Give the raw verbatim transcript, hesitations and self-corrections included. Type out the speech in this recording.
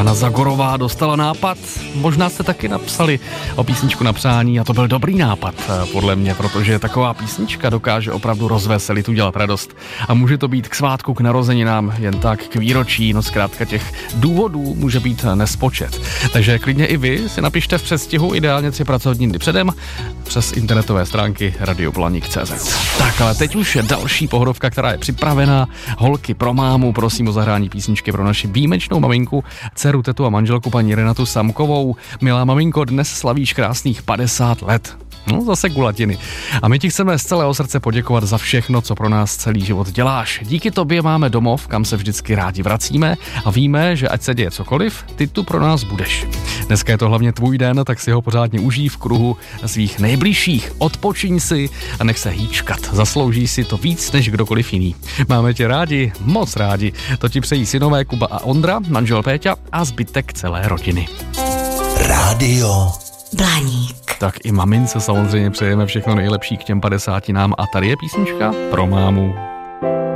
Jana Zagorová dostala nápad. Možná jste taky napsali o písničku na přání a to byl dobrý nápad, podle mě, protože taková písnička dokáže opravdu rozveselit, udělat radost. A může to být k svátku, k narozeninám, jen tak k výročí, no zkrátka těch důvodů může být nespočet. Takže klidně i vy si napište v předstihu, ideálně tři pracovní dny předem, přes internetové stránky radio blaník tečka cé zet. Tak, ale teď už je další pohodovka, která je připravená. Holky pro mámu, prosím o zahrání písničky pro naši výjimečnou maminku, dceru, tetu a manželku paní Renatu Samkovou. Milá maminko, dnes slavíš krásných padesát let. No, zase kulatiny. A my ti chceme z celého srdce poděkovat za všechno, co pro nás celý život děláš. Díky tobě máme domov, kam se vždycky rádi vracíme a víme, že ať se děje cokoliv, ty tu pro nás budeš. Dneska je to hlavně tvůj den, tak si ho pořádně užij v kruhu svých nejbližších. Odpočiň si a nech se hýčkat. Zaslouží si to víc než kdokoliv jiný. Máme tě rádi, moc rádi. To ti přejí synové Kuba a Ondra, manžel Péťa a zbytek celé rodiny. Rádio Blaník. Tak i mamince samozřejmě přejeme všechno nejlepší k těm padesátinám a tady je písnička pro mámu.